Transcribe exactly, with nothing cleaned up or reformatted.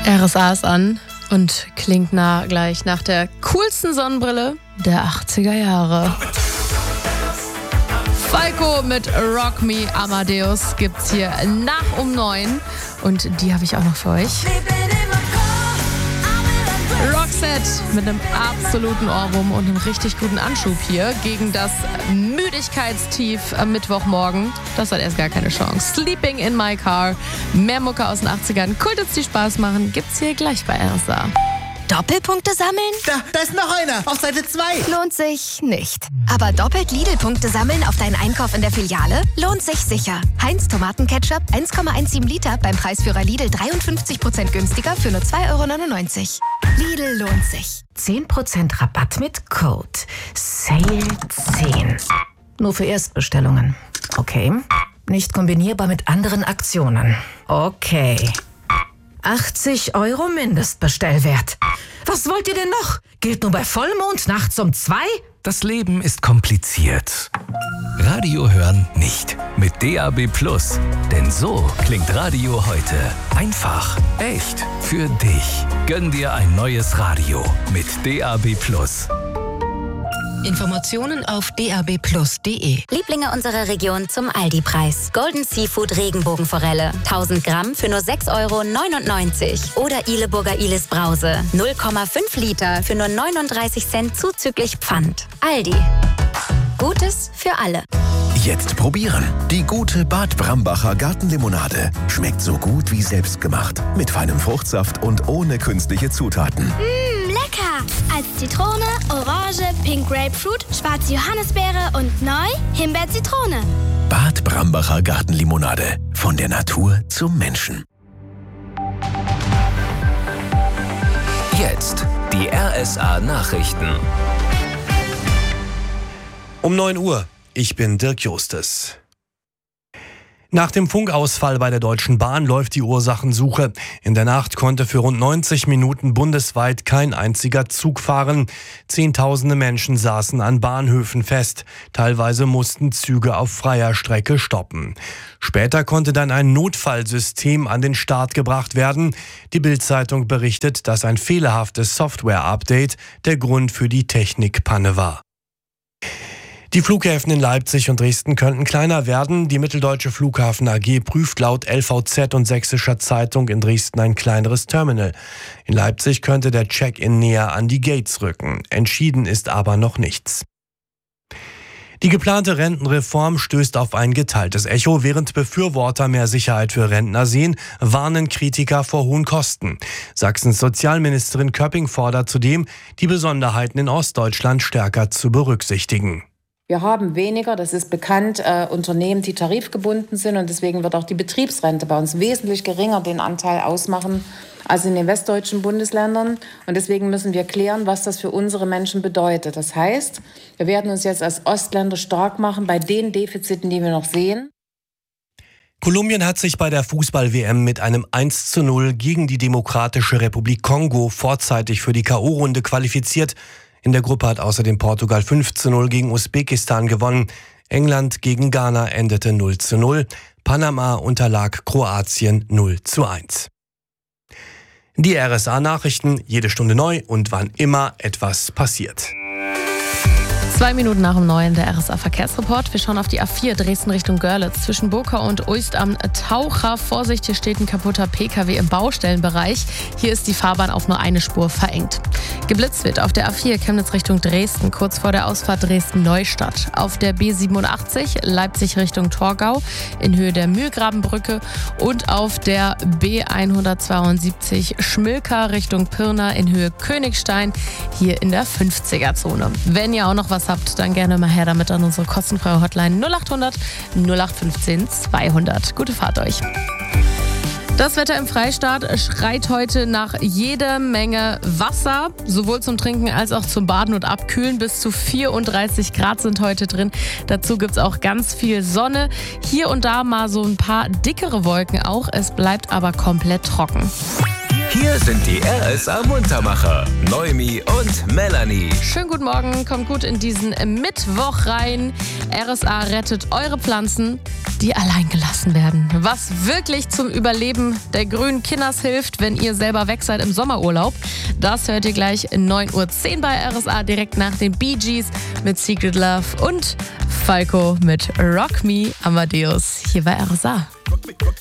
R S A ist an und klingt nah, gleich nach der coolsten Sonnenbrille der achtziger Jahre. Falco mit Rock Me Amadeus gibt's hier nach um neun und die habe ich auch noch für euch. Roxette mit einem absoluten Ohrwurm und einem richtig guten Anschub hier gegen das Müdigkeitstief am Mittwochmorgen. Das hat erst gar keine Chance. Sleeping in my car. Mehr Mucke aus den achtzigern. Kultits, die Spaß machen, gibt's hier gleich bei R S A. Doppelpunkte sammeln? Da, da ist noch einer, auf Seite zwei. Lohnt sich nicht. Aber doppelt Lidl-Punkte sammeln auf deinen Einkauf in der Filiale? Lohnt sich sicher. Heinz Tomatenketchup eins Komma siebzehn Liter beim Preisführer Lidl dreiundfünfzig Prozent günstiger für nur zwei Euro neunundneunzig. Lidl lohnt sich. zehn Prozent Rabatt mit Code Sale zehn. Nur für Erstbestellungen. Okay. Nicht kombinierbar mit anderen Aktionen. Okay. achtzig Euro Mindestbestellwert. Was wollt ihr denn noch? Gilt nur bei Vollmond nachts um zwei? Das Leben ist kompliziert. Radio hören nicht. Mit D A B Plus. Denn so klingt Radio heute. Einfach, echt, für dich. Gönn dir ein neues Radio mit D A B Plus. Informationen auf d a b plus punkt d e. Lieblinge unserer Region zum Aldi-Preis. Golden Seafood Regenbogenforelle. tausend Gramm für nur sechs Euro neunundneunzig. Oder Ileburger Ilis Brause. null Komma fünf Liter für nur neununddreißig Cent zuzüglich Pfand. Aldi. Gutes für alle. Jetzt probieren. Die gute Bad Brambacher Gartenlimonade. Schmeckt so gut wie selbstgemacht. Mit feinem Fruchtsaft und ohne künstliche Zutaten. Mmh, lecker! Als Zitrone, Orange, Pink Grapefruit, schwarze Johannisbeere und neu Himbeer-Zitrone. Bad Brambacher Gartenlimonade. Von der Natur zum Menschen. Jetzt die R S A Nachrichten. Um neun Uhr. Ich bin Dirk Justes. Nach dem Funkausfall bei der Deutschen Bahn läuft die Ursachensuche. In der Nacht konnte für rund neunzig Minuten bundesweit kein einziger Zug fahren. Zehntausende Menschen saßen an Bahnhöfen fest. Teilweise mussten Züge auf freier Strecke stoppen. Später konnte dann ein Notfallsystem an den Start gebracht werden. Die Bild-Zeitung berichtet, dass ein fehlerhaftes Software-Update der Grund für die Technikpanne war. Die Flughäfen in Leipzig und Dresden könnten kleiner werden. Die Mitteldeutsche Flughafen A G prüft laut L V Z und Sächsischer Zeitung in Dresden ein kleineres Terminal. In Leipzig könnte der Check-in näher an die Gates rücken. Entschieden ist aber noch nichts. Die geplante Rentenreform stößt auf ein geteiltes Echo. Während Befürworter mehr Sicherheit für Rentner sehen, warnen Kritiker vor hohen Kosten. Sachsens Sozialministerin Köpping fordert zudem, die Besonderheiten in Ostdeutschland stärker zu berücksichtigen. Wir haben weniger, das ist bekannt, äh, Unternehmen, die tarifgebunden sind und deswegen wird auch die Betriebsrente bei uns wesentlich geringer den Anteil ausmachen als in den westdeutschen Bundesländern. Und deswegen müssen wir klären, was das für unsere Menschen bedeutet. Das heißt, wir werden uns jetzt als Ostländer stark machen bei den Defiziten, die wir noch sehen. Kolumbien hat sich bei der Fußball-W M mit einem eins zu null gegen die Demokratische Republik Kongo vorzeitig für die K O-Runde qualifiziert. In der Gruppe hat außerdem Portugal fünf zu null gegen Usbekistan gewonnen. England gegen Ghana endete null zu null. Panama unterlag Kroatien null zu eins. Die R S A-Nachrichten, jede Stunde neu und wann immer etwas passiert. Zwei Minuten nach dem neuen der R S A-Verkehrsreport. Wir schauen auf die A vier Dresden Richtung Görlitz. Zwischen Burka und Uist am Taucher. Vorsicht, hier steht ein kaputter P K W im Baustellenbereich. Hier ist die Fahrbahn auf nur eine Spur verengt. Geblitzt wird auf der A vier Chemnitz Richtung Dresden, kurz vor der Ausfahrt Dresden-Neustadt. Auf der B siebenundachtzig Leipzig Richtung Torgau in Höhe der Mühlgrabenbrücke und auf der B hundertzweiundsiebzig Schmilka Richtung Pirna in Höhe Königstein, hier in der fünfziger-Zone. Wenn ihr auch noch was habt, dann gerne mal her damit an unsere kostenfreie Hotline null acht hundert null acht fünfzehn zweihundert. Gute Fahrt euch. Das Wetter im Freistaat schreit heute nach jeder Menge Wasser, sowohl zum Trinken als auch zum Baden und Abkühlen. Bis zu vierunddreißig Grad sind heute drin. Dazu gibt's auch ganz viel Sonne. Hier und da mal so ein paar dickere Wolken auch. Es bleibt aber komplett trocken. Hier sind die R S A-Muntermacher, Noemi und Melanie. Schönen guten Morgen, kommt gut in diesen Mittwoch rein. R S A rettet eure Pflanzen, die allein gelassen werden. Was wirklich zum Überleben der grünen Kinders hilft, wenn ihr selber weg seid im Sommerurlaub, das hört ihr gleich in neun Uhr zehn bei R S A, direkt nach den Bee Gees mit Secret Love und Falco mit Rock Me Amadeus hier bei R S A.